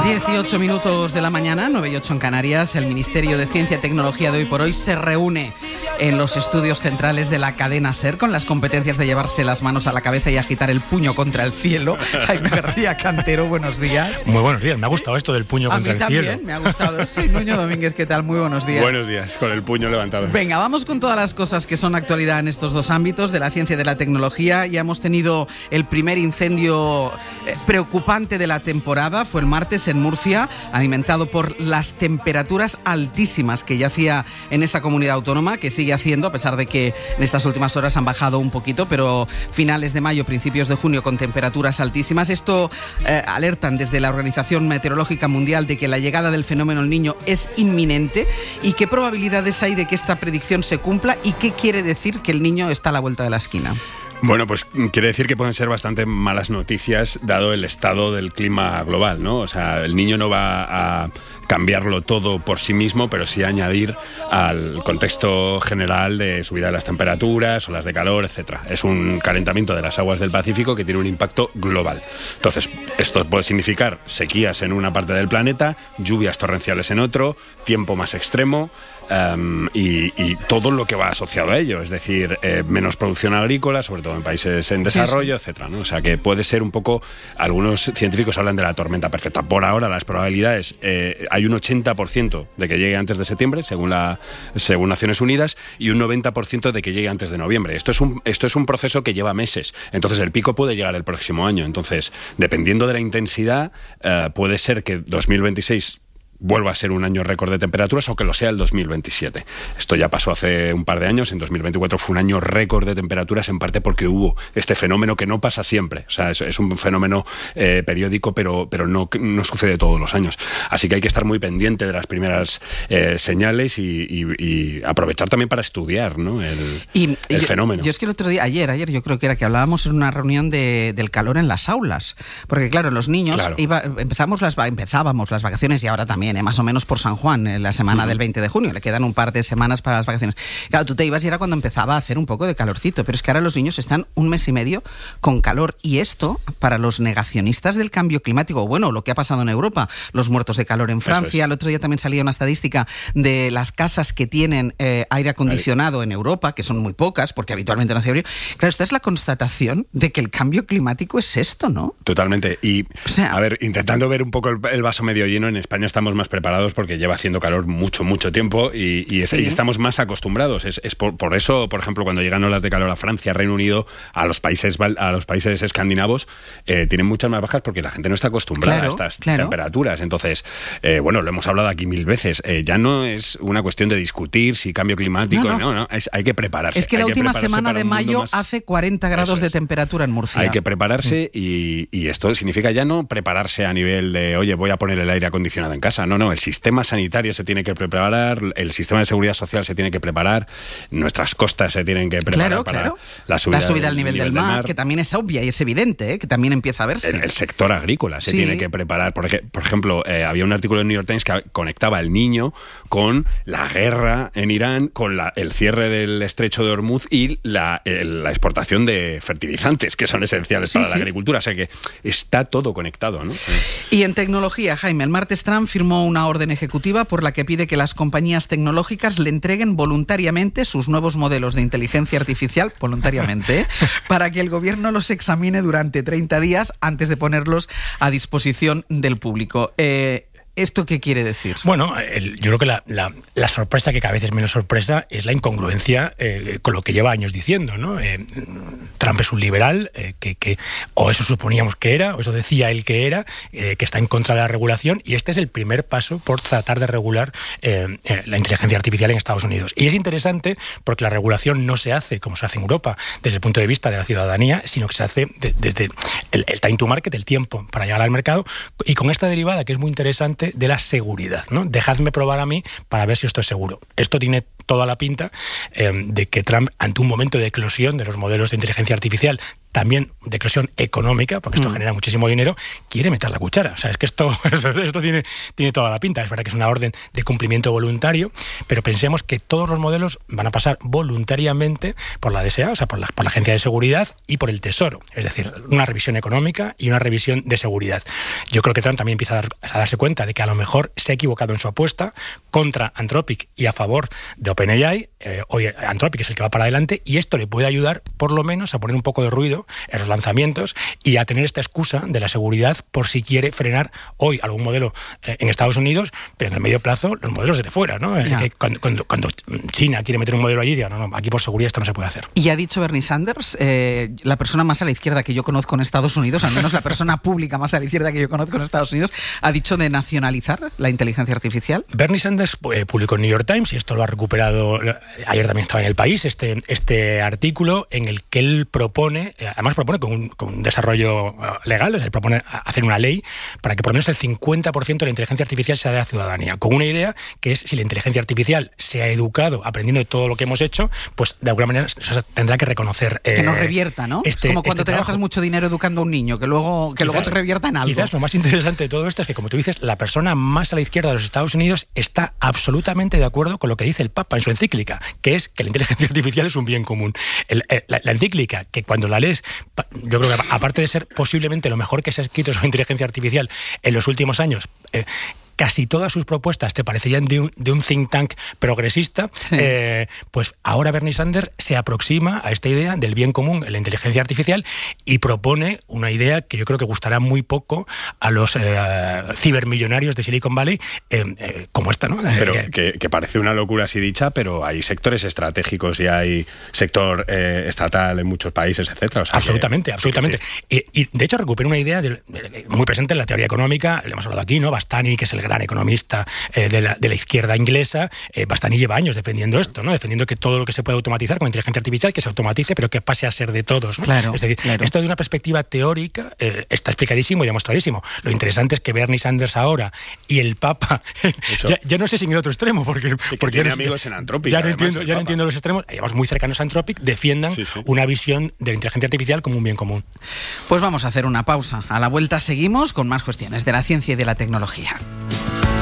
18 minutos de la mañana, 9 y 8 en Canarias. El Ministerio de Ciencia y Tecnología de Hoy por Hoy se reúne en los estudios centrales de la cadena SER con las competencias de llevarse las manos a la cabeza y agitar el puño contra el cielo. Jaime García Cantero, buenos días. Muy buenos días, me ha gustado esto del puño contra el cielo. A mí también me ha gustado. Sí, Nuño Domínguez, ¿qué tal? Muy buenos días. Buenos días, con el puño levantado. Venga, vamos con todas las cosas que son actualidad en estos dos ámbitos, de la ciencia y de la tecnología. Ya hemos tenido el primer incendio preocupante de la temporada, fue el martes en Murcia, alimentado por las temperaturas altísimas que ya hacía en esa comunidad autónoma, que sigue haciendo, a pesar de que en estas últimas horas han bajado un poquito, pero finales de mayo, principios de junio con temperaturas altísimas. Esto alertan desde la Organización Meteorológica Mundial de que la llegada del fenómeno El Niño es inminente. ¿Y qué probabilidades hay de que esta predicción se cumpla? ¿Y qué quiere decir que El Niño está a la vuelta de la esquina? Bueno, pues quiere decir que pueden ser bastante malas noticias dado el estado del clima global, ¿no? O sea, El Niño no va a cambiarlo todo por sí mismo, pero sí añadir al contexto general de subida de las temperaturas, olas de calor, etcétera. Es un calentamiento de las aguas del Pacífico que tiene un impacto global. Entonces, esto puede significar sequías en una parte del planeta, lluvias torrenciales en otro, tiempo más extremo, y todo lo que va asociado a ello, es decir, menos producción agrícola, sobre todo en países en desarrollo, etcétera, ¿no? O sea, que puede ser un poco, algunos científicos hablan de la tormenta perfecta. Por ahora, las probabilidades, hay un 80% de que llegue antes de septiembre, según Naciones Unidas, y un 90% de que llegue antes de noviembre. Esto es un proceso que lleva meses, entonces el pico puede llegar el próximo año. Entonces, dependiendo de la intensidad, puede ser que 2026 vuelva a ser un año récord de temperaturas o que lo sea el 2027. Esto ya pasó hace un par de años, en 2024 fue un año récord de temperaturas, en parte porque hubo este fenómeno que no pasa siempre. O sea, es un fenómeno periódico, pero no sucede todos los años. Así que hay que estar muy pendiente de las primeras señales y aprovechar también para estudiar, ¿no? el fenómeno. Yo es que el otro día, ayer yo creo que era que hablábamos en una reunión del calor en las aulas, porque claro, los niños, empezábamos las vacaciones y ahora también, más o menos por San Juan, la semana del 20 de junio. Le quedan un par de semanas para las vacaciones. Claro, tú te ibas y era cuando empezaba a hacer un poco de calorcito, pero es que ahora los niños están un mes y medio con calor. Y esto, para los negacionistas del cambio climático, bueno, lo que ha pasado en Europa, los muertos de calor en Francia, el otro día también salía una estadística de las casas que tienen aire acondicionado en Europa, que son muy pocas, porque habitualmente no hace frío. Claro, esta es la constatación de que el cambio climático es esto, ¿no? Totalmente. Y, a ver, intentando ver un poco el vaso medio lleno, en España estamos más preparados porque lleva haciendo calor mucho tiempo y estamos más acostumbrados. Es por eso, por ejemplo, cuando llegan olas de calor a Francia, Reino Unido, a los países escandinavos, tienen muchas más bajas porque la gente no está acostumbrada a estas temperaturas. Entonces, bueno, lo hemos hablado aquí 1000 veces. Ya no es una cuestión de discutir si cambio climático, hay que prepararse. Es que la última semana de mayo hace 40 grados de temperatura en Murcia. Hay que prepararse y esto significa ya no prepararse a nivel de, oye, voy a poner el aire acondicionado en casa. No, el sistema sanitario se tiene que preparar, el sistema de seguridad social se tiene que preparar, nuestras costas se tienen que preparar para la subida al nivel del mar, que también es obvia y es evidente, que también empieza a verse. El sector agrícola se tiene que preparar. Por ejemplo, había un artículo en New York Times que conectaba El Niño con la guerra en Irán, con el cierre del estrecho de Hormuz y la exportación de fertilizantes, que son esenciales para la agricultura. O sea que está todo conectado, ¿no? Y en tecnología, Jaime, el martes Trump firmó una orden ejecutiva por la que pide que las compañías tecnológicas le entreguen voluntariamente sus nuevos modelos de inteligencia artificial, voluntariamente, para que el gobierno los examine durante 30 días antes de ponerlos a disposición del público. ¿Esto qué quiere decir? Bueno, yo creo que la sorpresa, que cada vez es menos sorpresa, es la incongruencia con lo que lleva años diciendo, ¿no? Trump es un liberal, o eso suponíamos que era, o eso decía él que era, que está en contra de la regulación, y este es el primer paso por tratar de regular la inteligencia artificial en Estados Unidos. Y es interesante porque la regulación no se hace como se hace en Europa, desde el punto de vista de la ciudadanía, sino que se hace desde el time to market, el tiempo para llegar al mercado, y con esta derivada que es muy interesante de la seguridad, ¿no? Dejadme probar a mí para ver si esto es seguro. Esto tiene toda la pinta de que Trump, ante un momento de eclosión de los modelos de inteligencia artificial también de eclosión económica, porque esto genera muchísimo dinero, quiere meter la cuchara. O sea, es que esto tiene toda la pinta. Es verdad que es una orden de cumplimiento voluntario, pero pensemos que todos los modelos van a pasar voluntariamente por la DSA, o sea, por la Agencia de Seguridad y por el Tesoro. Es decir, una revisión económica y una revisión de seguridad. Yo creo que Trump también empieza a darse cuenta de que a lo mejor se ha equivocado en su apuesta contra Anthropic y a favor de OpenAI. Hoy Anthropic es el que va para adelante y esto le puede ayudar por lo menos a poner un poco de ruido en los lanzamientos y a tener esta excusa de la seguridad por si quiere frenar hoy algún modelo en Estados Unidos, pero en el medio plazo los modelos desde fuera, ¿no? Que cuando China quiere meter un modelo allí, diga, no, aquí por seguridad esto no se puede hacer. Y ha dicho Bernie Sanders, la persona más a la izquierda que yo conozco en Estados Unidos, al menos la persona pública más a la izquierda que yo conozco en Estados Unidos, ha dicho de nacionalizar la inteligencia artificial. Bernie Sanders publicó en New York Times, y esto lo ha recuperado, ayer también estaba en El País, este artículo en el que él propone, además propone con un desarrollo legal, o sea, él propone hacer una ley para que por lo menos el 50% de la inteligencia artificial sea de la ciudadanía, con una idea que es, si la inteligencia artificial se ha educado aprendiendo de todo lo que hemos hecho, pues de alguna manera tendrá que reconocer... que no revierta, ¿no? Es como cuando te gastas mucho dinero educando a un niño, que luego te revierta en algo. Quizás lo más interesante de todo esto es que, como tú dices, la persona más a la izquierda de los Estados Unidos está absolutamente de acuerdo con lo que dice el Papa en su encíclica, que es que la inteligencia artificial es un bien común. La encíclica, que cuando la lees, yo creo que aparte de ser posiblemente lo mejor que se ha escrito sobre inteligencia artificial en los últimos años, casi todas sus propuestas te parecerían de un think tank progresista, sí. Pues ahora Bernie Sanders se aproxima a esta idea del bien común en la inteligencia artificial y propone una idea que yo creo que gustará muy poco a los cibermillonarios de Silicon Valley, como esta, ¿no? Pero que parece una locura así dicha, pero hay sectores estratégicos y hay sector estatal en muchos países, etcétera. O sea, absolutamente. Sí. Y de hecho recupera una idea muy presente en la teoría económica, le hemos hablado aquí, ¿no? Bastani, que es el gran economista de la izquierda inglesa, Bastani lleva años defendiendo esto, ¿no? Defendiendo que todo lo que se puede automatizar con inteligencia artificial, que se automatice, pero que pase a ser de todos, ¿no? Claro, es decir, esto de una perspectiva teórica está explicadísimo y demostradísimo. Lo interesante es que Bernie Sanders ahora y el Papa, ya no sé si en el otro extremo, porque tiene amigos en Anthropic. Ya no entiendo los extremos, digamos muy cercanos a Anthropic, defiendan una visión de la inteligencia artificial como un bien común. Pues vamos a hacer una pausa. A la vuelta seguimos con más cuestiones de la ciencia y de la tecnología.